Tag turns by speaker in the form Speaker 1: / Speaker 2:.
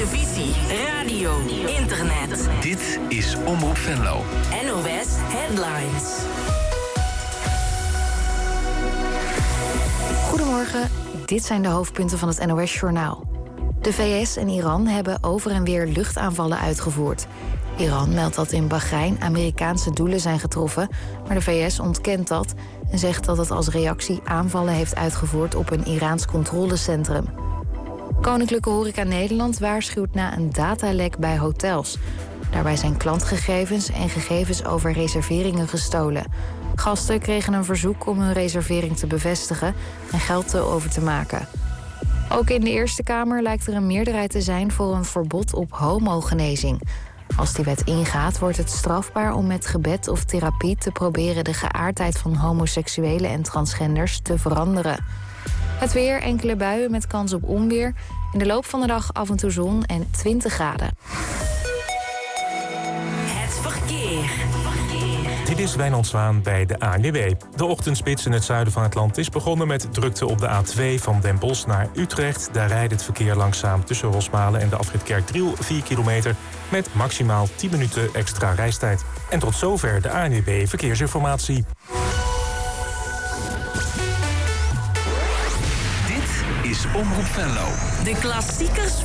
Speaker 1: televisie, radio, internet.
Speaker 2: Dit is Omroep Venlo.
Speaker 1: NOS Headlines.
Speaker 3: Goedemorgen, dit zijn de hoofdpunten van het NOS-journaal. De VS en Iran hebben over en weer luchtaanvallen uitgevoerd. Iran meldt dat in Bahrein Amerikaanse doelen zijn getroffen, maar de VS ontkent dat en zegt dat het als reactie aanvallen heeft uitgevoerd op een Iraans controlecentrum. Koninklijke Horeca Nederland waarschuwt na een datalek bij hotels. Daarbij zijn klantgegevens en gegevens over reserveringen gestolen. Gasten kregen een verzoek om hun reservering te bevestigen en geld over te maken. Ook in de Eerste Kamer lijkt er een meerderheid te zijn voor een verbod op homogenezing. Als die wet ingaat, wordt het strafbaar om met gebed of therapie te proberen de geaardheid van homoseksuelen en transgenders te veranderen. Het weer, enkele buien met kans op onweer. In de loop van de dag af en toe zon en 20 graden.
Speaker 1: Het verkeer.
Speaker 4: Dit is Wijnand Zwaan bij de ANWB. De ochtendspits in het zuiden van het land is begonnen met drukte op de A2 van Den Bosch naar Utrecht. Daar rijdt het verkeer langzaam tussen Rosmalen en de afrit Kerkdriel 4 kilometer... met maximaal 10 minuten extra reistijd. En tot zover de ANWB Verkeersinformatie.
Speaker 2: Dit is Omroep Venlo.
Speaker 1: De klassiekers